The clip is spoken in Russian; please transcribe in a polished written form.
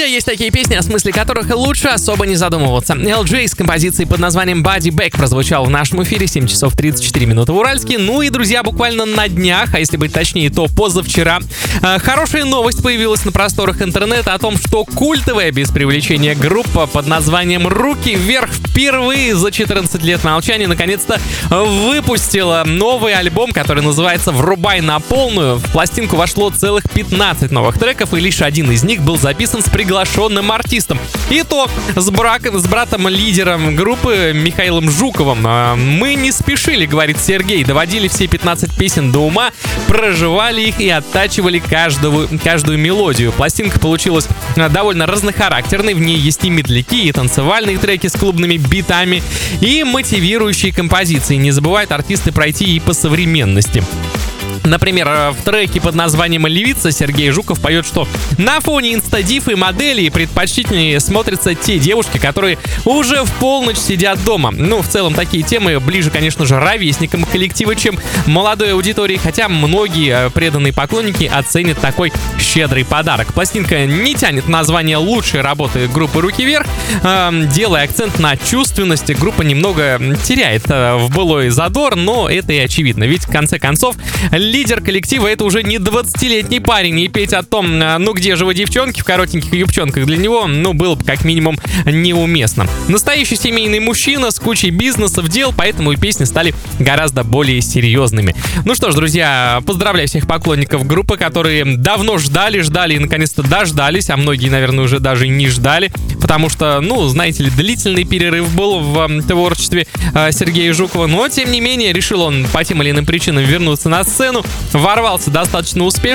есть такие песни, о смысле которых лучше особо не задумываться. LJ с композицией под названием Body Back прозвучал в нашем эфире 7 часов 34 минуты в Уральске. Ну и, друзья, буквально на днях, а если быть точнее, то позавчера, хорошая новость появилась на просторах интернета о том, что культовая, без преувеличения, группа под названием «Руки вверх» впервые за 14 лет молчания наконец-то выпустила новый альбом, который называется «Врубай на полную». В пластинку вошло целых 15 новых треков, и лишь один из них был записан с приглашенным артистом. И то с братом-лидером группы Михаилом Жуковым. Мы не спешили, говорит Сергей, доводили все 15 песен до ума, проживали их и оттачивали каждую мелодию. Пластинка получилась довольно разнохарактерной, в ней есть и медляки, и танцевальные треки с клубными битами, и мотивирующие композиции. Не забывают артисты пройти и по современности. Например, в треке под названием «Левица» Сергей Жуков поет, что на фоне инстадив и моделей предпочтительнее смотрятся те девушки, которые уже в полночь сидят дома. Ну, в целом, такие темы ближе, конечно же, ровесникам коллектива, чем молодой аудитории, хотя многие преданные поклонники оценят такой щедрый подарок. Пластинка не тянет название лучшей работы группы «Руки вверх», делая акцент на чувственности. Группа немного теряет в былой задор, но это и очевидно, ведь в конце концов лидер коллектива — это уже не 20-летний парень, и петь о том, ну где же вы, девчонки, в коротеньких юбчонках, для него, ну, было бы как минимум неуместно. Настоящий семейный мужчина с кучей бизнесов, дел, поэтому и песни стали гораздо более серьезными. Ну что ж, друзья, поздравляю всех поклонников группы, которые давно ждали и наконец-то дождались, а многие, наверное, уже даже не ждали, потому что, ну, знаете ли, длительный перерыв был в творчестве Сергея Жукова, но, тем не менее, решил он по тем или иным причинам вернуться на сцену, ворвался достаточно успешно.